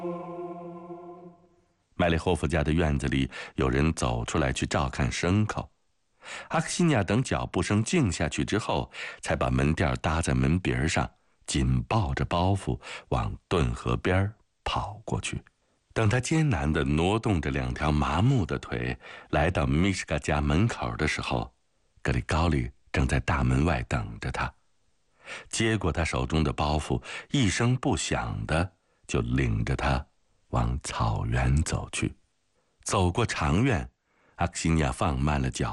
麦列霍夫家的院子里，有人走出来去照看牲口。阿克西尼亚等脚步声静下去之后，才把门垫搭在门鼻上，紧抱着包袱往顿河边跑过去。等他艰难地挪动着2条麻木的腿来到米什卡家门口的时候，格里高利正在大门外等着他，接过他手中的包袱，一声不响的就领着他往草原走去。走过长院，阿克西尼亚放慢了脚